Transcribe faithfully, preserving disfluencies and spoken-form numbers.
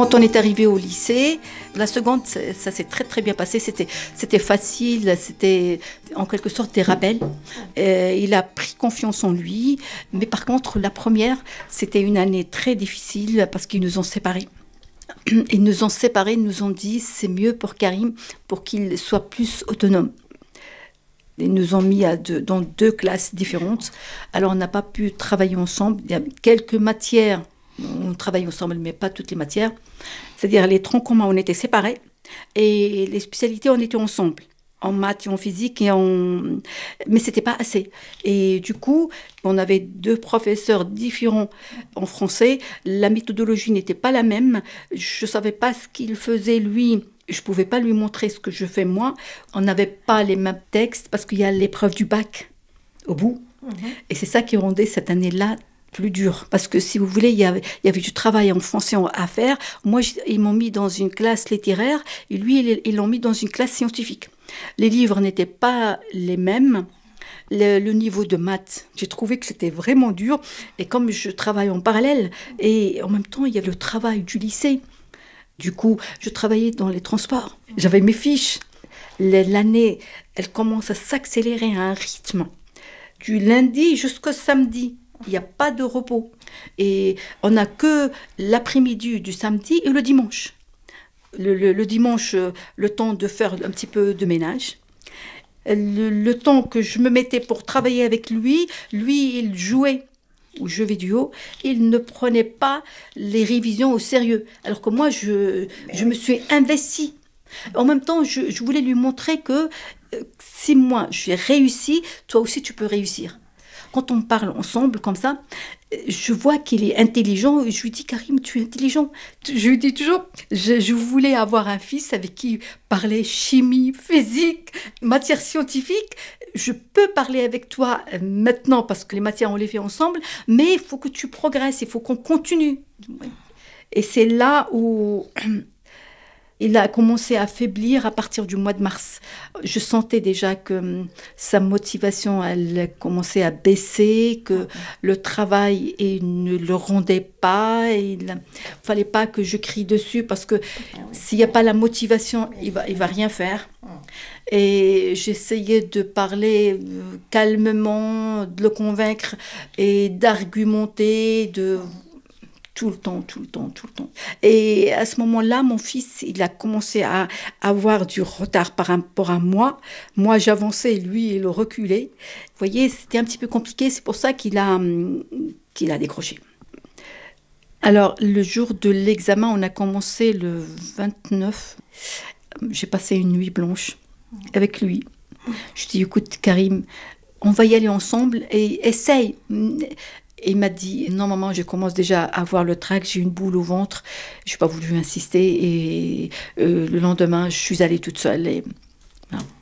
Quand on est arrivé au lycée, la seconde, ça, ça s'est très très bien passé. C'était, c'était facile, c'était en quelque sorte des rappels. Euh, il a pris confiance en lui. Mais par contre, la première, c'était une année très difficile parce qu'ils nous ont séparés. Ils nous ont séparés, ils nous ont dit c'est mieux pour Karim, pour qu'il soit plus autonome. Ils nous ont mis à deux, dans deux classes différentes. Alors on n'a pas pu travailler ensemble. Il y a quelques matières, on travaille ensemble, mais pas toutes les matières. C'est-à-dire les troncs communs, on était séparés. Et les spécialités, on était ensemble. En maths et en physique, et en... mais ce n'était pas assez. Et du coup, on avait deux professeurs différents en français. La méthodologie n'était pas la même. Je ne savais pas ce qu'il faisait, lui. Je ne pouvais pas lui montrer ce que je fais, moi. On n'avait pas les mêmes textes, parce qu'il y a l'épreuve du bac au bout. Mmh. Et c'est ça qui rendait cette année-là plus dur. Parce que, si vous voulez, il y avait, il y avait du travail en français à faire. Moi, ils m'ont mis dans une classe littéraire, et lui, ils l'ont mis dans une classe scientifique. Les livres n'étaient pas les mêmes. Le, le niveau de maths, j'ai trouvé que c'était vraiment dur. Et comme je travaille en parallèle, et en même temps, il y a le travail du lycée. Du coup, je travaillais dans les transports. J'avais mes fiches. L'année, elle commence à s'accélérer à un rythme. Du lundi jusqu'au samedi, il n'y a pas de repos. Et on n'a que l'après-midi du samedi et le dimanche. Le, le, le dimanche, le temps de faire un petit peu de ménage. Le, le temps que je me mettais pour travailler avec lui, lui, il jouait aux jeux vidéo. Il ne prenait pas les révisions au sérieux. Alors que moi, je, je me suis investie. En même temps, je, je voulais lui montrer que euh, si moi, j'ai réussi, toi aussi, tu peux réussir. Quand on parle ensemble comme ça, je vois qu'il est intelligent. Je lui dis, Karim, tu es intelligent. Je lui dis toujours, je, je voulais avoir un fils avec qui parler chimie, physique, matière scientifique. Je peux parler avec toi maintenant parce que les matières, on les fait ensemble, mais il faut que tu progresses, il faut qu'on continue. Et c'est là où... il a commencé à faiblir à partir du mois de mars. Je sentais déjà que sa motivation, elle commençait à baisser, que le travail il ne le rendait pas. Il ne fallait pas que je crie dessus parce que s'il n'y a pas la motivation, il ne va, il va rien faire. Et j'essayais de parler calmement, de le convaincre et d'argumenter, de... Tout le temps, tout le temps, tout le temps. Et à ce moment-là, mon fils, il a commencé à avoir du retard par rapport à moi. Moi, j'avançais, lui, il reculait. Vous voyez, c'était un petit peu compliqué. C'est pour ça qu'il a, qu'il a décroché. Alors, le jour de l'examen, on a commencé le vingt-neuf. J'ai passé une nuit blanche avec lui. Je dis, écoute, Karim, on va y aller ensemble et essaye. Et il m'a dit, non maman, je commence déjà à avoir le trac, j'ai une boule au ventre. Je n'ai pas voulu insister et euh, le lendemain, je suis allée toute seule. Et... voilà.